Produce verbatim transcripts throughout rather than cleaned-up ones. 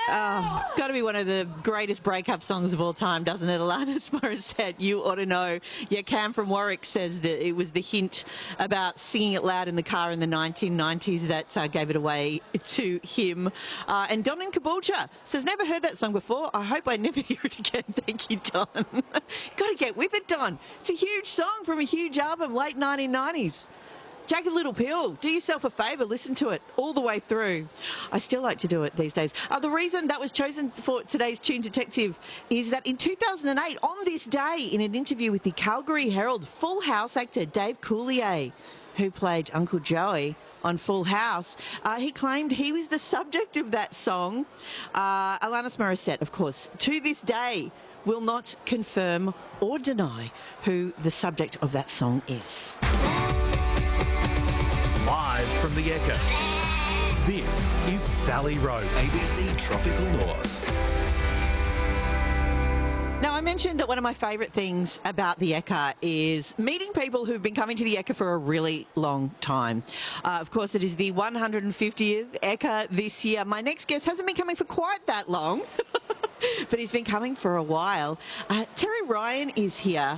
Oh, got to be one of the greatest breakup songs of all time, doesn't it? Alanis Morissette, You Ought to Know. Yeah, Cam from Warwick says that it was the hint about singing it loud in the car in the nineteen nineties that uh, gave it away to him. Uh, and Don in Caboolture says, never heard that song before. I hope I never hear it again. Thank you, Don. Got to get with it, Don. It's a huge song from a huge album, late nineteen nineties. Jagged Little Pill, do yourself a favour, listen to it all the way through. I still like to do it these days. Uh, the reason that was chosen for today's Tune Detective is that in two thousand eight, on this day, in an interview with the Calgary Herald, Full House actor Dave Coulier, who played Uncle Joey on Full House, uh, he claimed he was the subject of that song. Uh, Alanis Morissette, of course, to this day, will not confirm or deny who the subject of that song is. Live from the Ekka, this is Sally Rowe. A B C Tropical North. Now, I mentioned that one of my favourite things about the Ekka is meeting people who've been coming to the Ekka for a really long time. Uh, of course, it is the one hundred fiftieth Ekka this year. My next guest hasn't been coming for quite that long, but he's been coming for a while. Uh, Terry Ryan is here.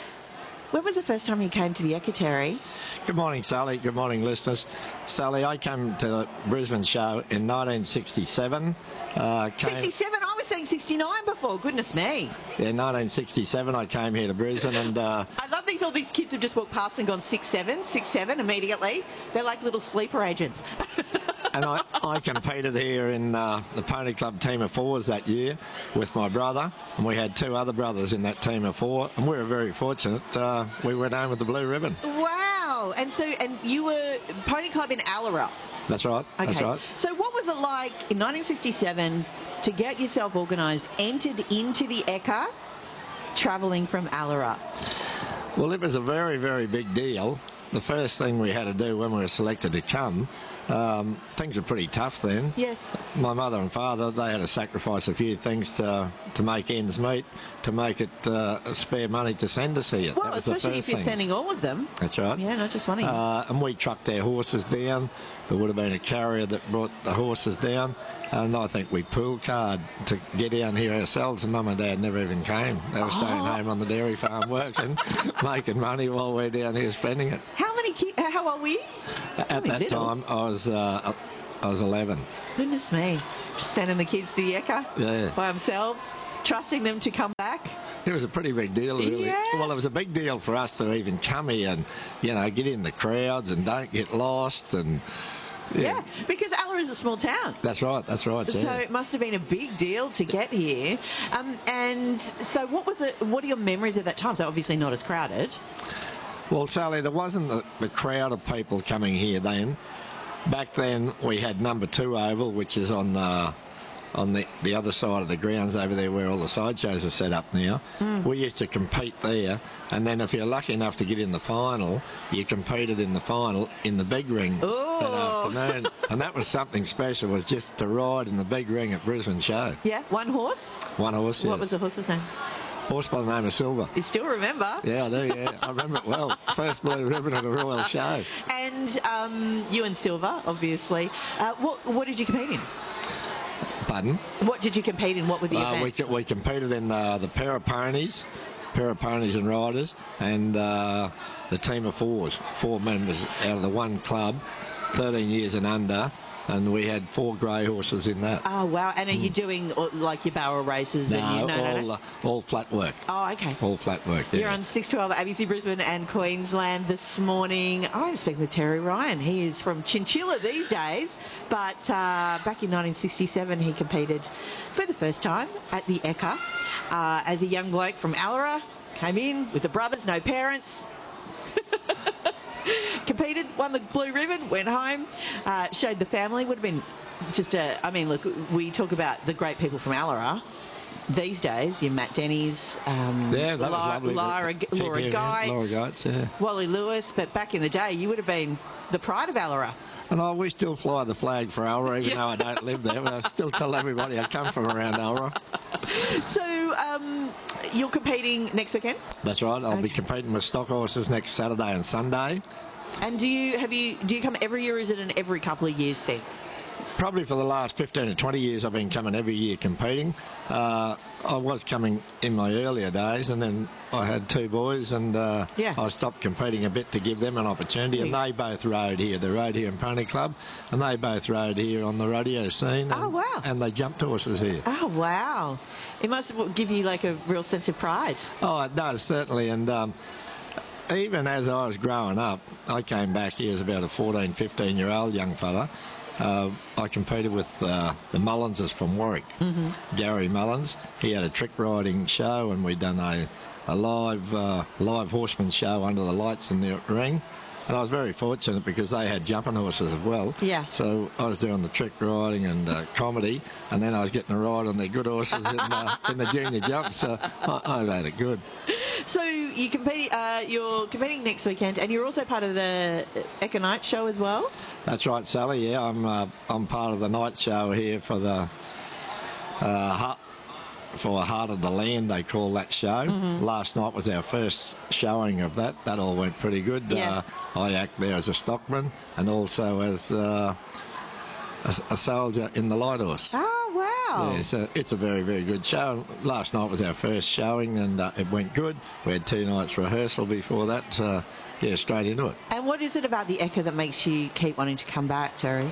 When was the first time you came to the Ekka, Terry? Good morning, Sally. Good morning, listeners. Sally, I came to the Brisbane show in nineteen sixty-seven. Uh, came, sixty-seven? I was saying sixty-nine before. Goodness me. Yeah, nineteen sixty-seven I came here to Brisbane and... Uh, I love these, all these kids have just walked past and gone six seven, six seven immediately. They're like little sleeper agents. And I, I competed here in uh, the Pony Club team of fours that year with my brother, and we had two other brothers in that team of four, and we were very fortunate. Uh, we went home with the blue ribbon. Wow! And so, and you were Pony Club in Allarup. That's right. Okay. That's right. So, what was it like in nineteen sixty-seven to get yourself organised, entered into the Ekka, travelling from Allarup? Well, it was a very, very big deal. The first thing we had to do when we were selected to come, um, things were pretty tough then. Yes. My mother and father, they had to sacrifice a few things to to make ends meet, to make it uh, spare money to send us here. Well, that was the especially first if you're things. sending all of them. That's right. Yeah, not just one of you. Uh, and we trucked our horses down. There would have been a carrier that brought the horses down. And I think we pool card to get down here ourselves, and Mum and Dad never even came. They were staying Oh. home on the dairy farm working, making money while we're down here spending it. How many kids, how old were you? At Only that little. time, I was uh, I was eleven. Goodness me. Sending the kids to the Ekka Yeah. by themselves, trusting them to come back. It was a pretty big deal, really. Yeah. Well, it was a big deal for us to even come here and, you know, get in the crowds and don't get lost and... Yeah, because Alla is a small town. That's right, that's right, yeah. So it must have been a big deal to get here. Um, and so what was it, what are your memories of that time? So obviously not as crowded. Well, Sally, there wasn't the, the crowd of people coming here then. Back then, we had number two oval, which is on the on the, the other side of the grounds over there where all the sideshows are set up now. Mm. We used to compete there, and then if you're lucky enough to get in the final, you competed in the final in the big ring Ooh. that afternoon. And that was something special, was just to ride in the big ring at Brisbane Show. Yeah, one horse? One horse, yes. What was the horse's name? Horse by the name of Silver. You still remember? Yeah, I do, yeah. I remember it well. First blue ribbon at a Royal Show. And um, you and Silver, obviously. Uh, what, what did you compete in? Pardon? What did you compete in? What were the Uh, we, events? co- we competed in uh, the pair of ponies, pair of ponies and riders, and uh, the team of fours, four members out of the one club, thirteen years and under, and we had four grey horses in that. Oh, wow. And are you doing uh, like your barrel races? no, and you, no, all, no, no. Uh, all flat work. Oh, okay. All flat work, yeah. You're on six twelve A B C Brisbane and Queensland this morning. I'm speaking with Terry Ryan. He is from Chinchilla these days, but uh, back in nineteen sixty-seven he competed for the first time at the Ekka uh, as a young bloke from Allara. Came in with the brothers, no parents. Competed, won the blue ribbon, went home, uh, showed the family. Would have been just a... I mean, look, we talk about the great people from Allara. These days, your Matt Denny's, um, Yeah, that was La- lovely. Laura, Keep Laura hearing it. Geitz, Laura Geitz, yeah. Wally Lewis, but back in the day, you would have been the pride of Allara. And I, we still fly the flag for Alra, even Yeah. though I don't live there, but I still tell everybody I come from around Alra. So, um, you're competing next weekend? That's right. I'll be Okay. competing with stock horses next Saturday and Sunday. And do you have you do you come every year, or is it an every couple of years thing? Probably for the last fifteen to twenty years, I've been coming every year competing. Uh, I was coming in my earlier days, and then I had two boys, and uh, Yeah. I stopped competing a bit to give them an opportunity. And they both rode here. They rode here in Pony Club, and they both rode here on the rodeo scene. And, Oh, wow. And they jumped horses here. Oh, wow. It must give you like a real sense of pride. Oh, it does, certainly. And um, even as I was growing up, I came back here as about a fourteen, fifteen-year-old young fella. Uh, I competed with uh, the Mullinses from Warwick, mm-hmm. Gary Mullins. He had a trick riding show, and we'd done a, a live uh, live horseman show under the lights in the ring. And I was very fortunate because they had jumping horses as well. Yeah. So I was doing the trick riding and uh, comedy, and then I was getting a ride on their good horses in, uh, in the junior jumps. So I, I had it good. So you compete, uh, you're competing next weekend, and you're also part of the Ekka Night show as well? That's right, Sally. Yeah, I'm uh, I'm part of the night show here for the uh, Heart, for Heart of the Land. They call that show. Mm-hmm. Last night was our first showing of that. That all went pretty good. Yeah. Uh, I act there as a stockman and also as uh, a, a soldier in the light horse. Oh, wow. Yeah, so it's a very, very good show. Last night was our first showing, and uh, it went good. We had two nights rehearsal before that. Uh, yeah, straight into it. And what is it about the Ekka that makes you keep wanting to come back, Terry?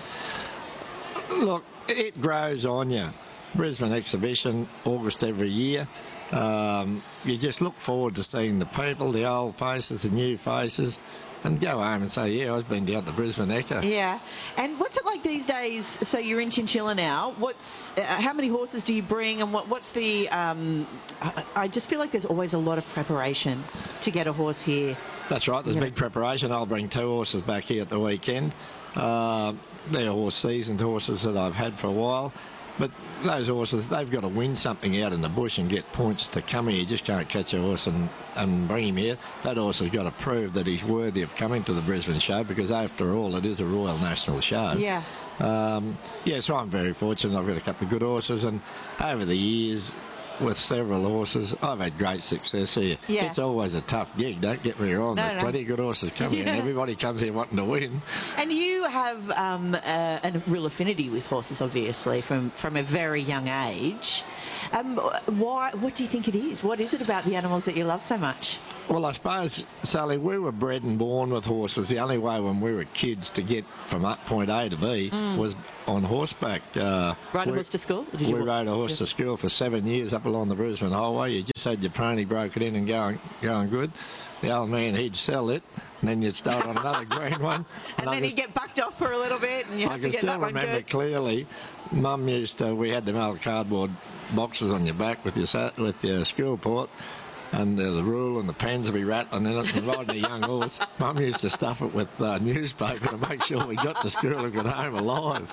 Look, it grows on you. Brisbane exhibition, August every year. Um, you just look forward to seeing the people, the old faces, the new faces, and go home and say, yeah, I've been down to Brisbane Ekka. Yeah. And what's it like these days? So you're in Chinchilla now. What's uh, how many horses do you bring, and what, what's the... Um, I, I just feel like there's always a lot of preparation to get a horse here. That's right, there's Yeah. big preparation. I'll bring two horses back here at the weekend. Uh, they're horse seasoned horses that I've had for a while. But those horses, they've got to win something out in the bush and get points to come here. You just can't catch a horse and, and bring him here. That horse has got to prove that he's worthy of coming to the Brisbane show, because after all, it is a Royal National show. Yeah. Um, yeah, so I'm very fortunate. I've got a couple of good horses, and over the years, with several horses, I've had great success here. Yeah. It's always a tough gig, don't get me wrong. No, There's no. plenty of good horses coming here, Yeah. and everybody comes here wanting to win. And you have um, a, a real affinity with horses, obviously, from, from a very young age. Um, why? What do you think it is? What is it about the animals that you love so much? Well, I suppose, Sally, we were bred and born with horses. The only way when we were kids to get from up point A to B mm. was on horseback. Uh, Ride a we, horse to school? Did we you rode a horse yeah. to school for seven years up along the Brisbane Highway. You just had your pony broken in and going, going good. The old man, he'd sell it, and then you'd start on another green one. And, and then I he'd get bucked off for a little bit, and you I have can to get still that one remember good. clearly. Mum used to, we had them old cardboard boxes on your back with your sa- with your school port, and the, the rule and the pens would be rattling in it, and riding a young horse. Mum used to stuff it with uh, newspaper to make sure we got to school and got home alive.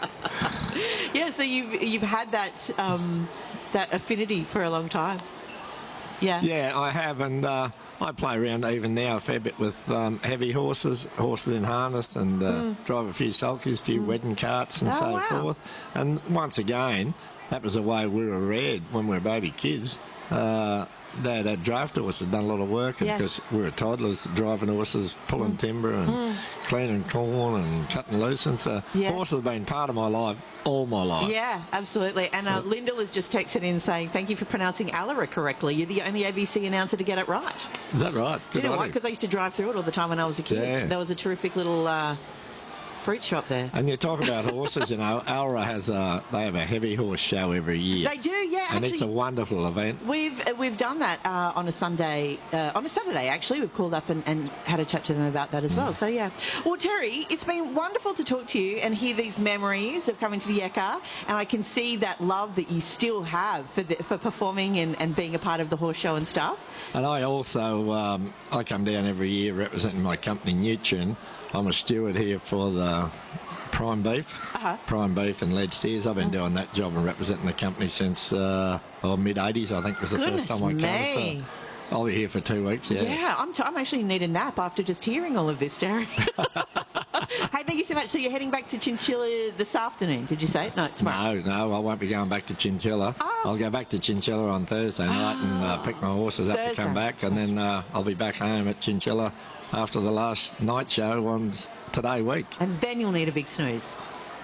Yeah, so you've you've had that um, that affinity for a long time. Yeah. Yeah, I have, and uh, I play around even now a fair bit with um, heavy horses, horses in harness, and uh, mm. drive a few sulkies, a few mm. wedding carts, and oh, so wow. forth. And once again, that was the way we were reared when we were baby kids. Uh, Dad had draft horses, done a lot of work, because Yes. we were toddlers driving horses, pulling mm. timber and mm. cleaning corn and cutting loose. And so Yeah. horses have been part of my life all my life. Yeah, absolutely. And uh, Lyndall has just texted in saying, thank you for pronouncing Allara correctly. You're the only A B C announcer to get it right. Is that right? Do you Good know on why? you. Because I used to drive through it all the time when I was a kid. Yeah. There was a terrific little uh, fruit shop there. And you talk about horses, you know, Alra has a, they have a heavy horse show every year. They do, yeah. And Actually, it's a wonderful event. We've uh, we've done that uh, on a Sunday, uh, on a Saturday actually. We've called up and, and had a chat to them about that as mm. well. So yeah. Well, Terry, it's been wonderful to talk to you and hear these memories of coming to the Ekka, and I can see that love that you still have for the, for performing and, and being a part of the horse show and stuff. And I also, um, I come down every year representing my company, Nutrin. I'm a steward here for the Prime Beef, uh-huh. Prime Beef and Lead Steers. I've been mm. doing that job and representing the company since uh, oh, mid eighties, I think was the Goodness first time I came. me. So I'll be here for two weeks, yeah. Yeah, I'm, t- I'm actually need a nap after just hearing all of this, Terry. Hey, thank you so much. So you're heading back to Chinchilla this afternoon, did you say? No, tomorrow. No, no, I won't be going back to Chinchilla. Oh. I'll go back to Chinchilla on Thursday night oh. and uh, pick my horses up Thursday. to come back, and then uh, I'll be back home at Chinchilla after the last night show on today week. And then you'll need a big snooze.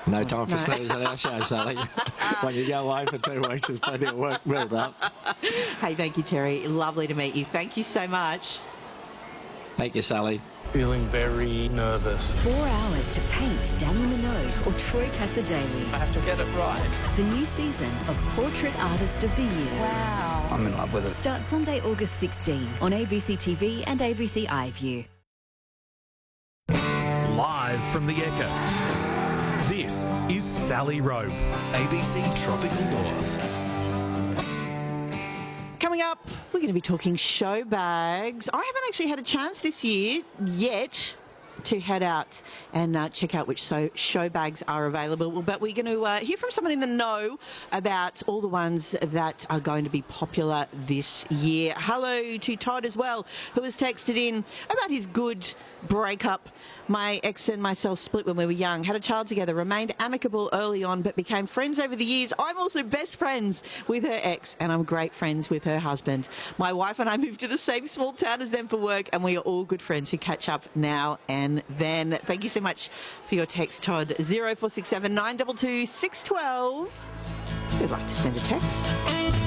No time for snooze at our show, Sally. When you go away for two weeks, there's plenty of work built up. Hey, thank you, Terry. Lovely to meet you. Thank you so much. Thank you, Sally. Feeling very nervous. Four hours to paint Danny Minogue or Troy Casadei. I have to get it right. The new season of Portrait Artist of the Year. Wow. I'm in love with it. Starts Sunday, August sixteenth on A B C T V and A B C iView. Live from the Ekka. This is Sally Rowe. A B C Tropical North. Coming up, we're going to be talking show bags. I haven't actually had a chance this year yet to head out and uh, check out which so show bags are available. But we're going to uh, hear from someone in the know about all the ones that are going to be popular this year. Hello to Todd as well, who has texted in about his good breakup. My ex and myself split when we were young, had a child together, remained amicable early on, but became friends over the years. I'm also best friends with her ex, and I'm great friends with her husband. My wife and I moved to the same small town as them for work, and we are all good friends who catch up now and then. Thank you so much for your text, Todd. zero four six seven nine two two six one two. If you'd like to send a text.